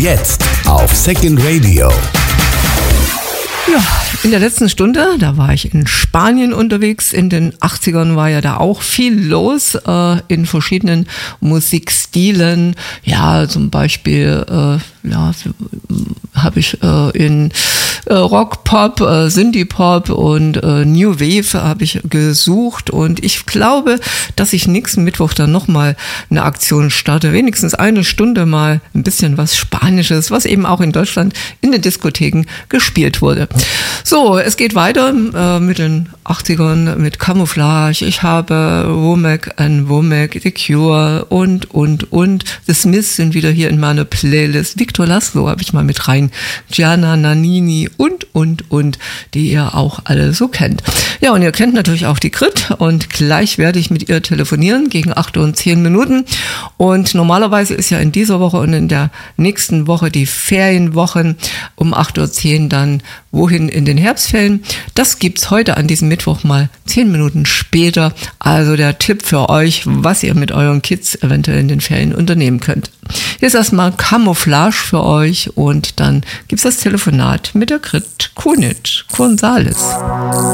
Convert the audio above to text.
Jetzt auf Second Radio. Ja, in der letzten Stunde, da war ich in Spanien unterwegs. In den 80ern war ja da auch viel los in verschiedenen Musikstilen. Ja, zum Beispiel habe ich in Rock, Pop, Synthie Pop und New Wave habe ich gesucht. Und ich glaube, dass ich nächsten Mittwoch dann nochmal eine Aktion starte. Wenigstens eine Stunde mal ein bisschen was Spanisches, was eben auch in Deutschland in den Diskotheken gespielt wurde. So, es geht weiter mit den 80ern, mit Camouflage. Ich habe Womack and Womack, The Cure und. The Smiths sind wieder hier in meiner Playlist. Victor Laszlo habe ich mal mit rein. Gianna Nannini und, die ihr auch alle so kennt. Ja, und ihr kennt natürlich auch die Grit und gleich werde ich mit ihr telefonieren gegen 8 und 10 Minuten. Und normalerweise ist ja in dieser Woche und in der nächsten Woche die Ferienwochen um 8.10 Uhr dann wohin in den Herbstferien. Das gibt's heute an diesem Mittwoch mal 10 Minuten später. Also der Tipp für euch, was ihr mit euren Kids eventuell in den Ferien unternehmen könnt. Hier ist erstmal Camouflage für euch und dann gibt's das Telefonat mit der Grit Kunitsch Gonzales.